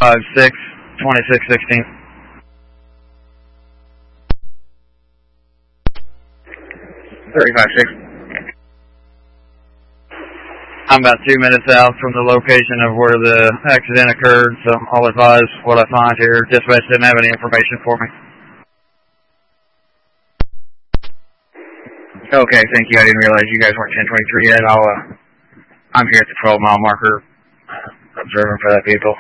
36, 2616. 35-6. I'm about 2 minutes out from the location of where the accident occurred, so I'll advise what I find here. Dispatch didn't have any information for me. Okay, thank you. I didn't realize you guys weren't 1023 yet. I'm here at the 12-mile marker, observing for that vehicle.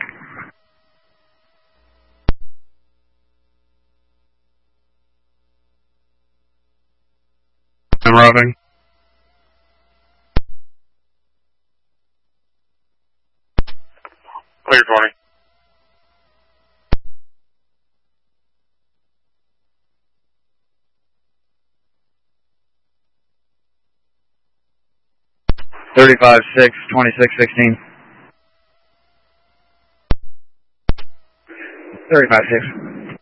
I'm roughing. Clear 20. $35.6, 2616. 35-6.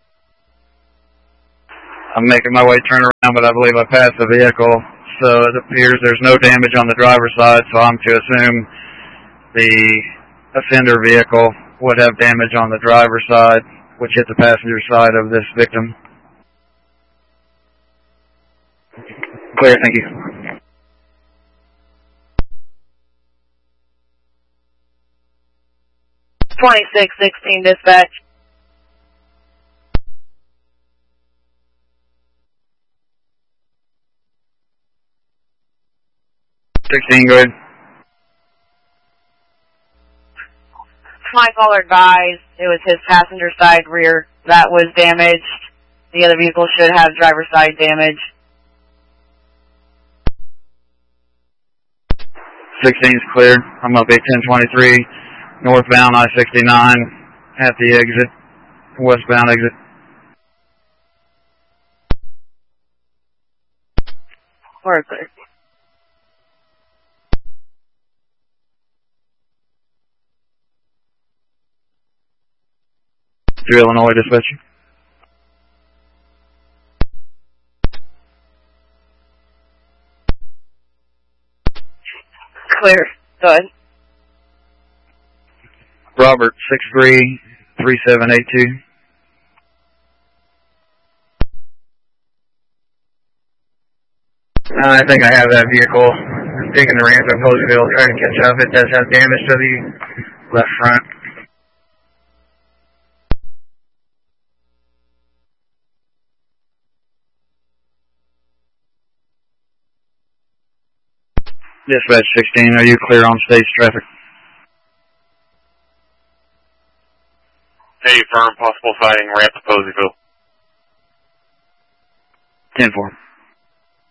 I'm making my way turn around, but I believe I passed the vehicle, so it appears there's no damage on the driver's side, so I'm to assume the offender vehicle would have damage on the driver's side, which hit the passenger side of this victim. Clear, thank you. $26.16 dispatch. $16, go ahead. My caller advised it was his passenger side rear that was damaged. The other vehicle should have driver's side damage. 16's clear. I'm up 1023, northbound I-69 at the exit, westbound exit. We're clear. To Illinois dispatch. Clear. Go ahead. Robert, 633782. I think I have that vehicle. Taking the ramp at Poseville, trying to catch up. It does have damage to the left front. Dispatch 16, are you clear on stage traffic? Hey, firm, possible sighting, ramp to Poseyville. 10-4.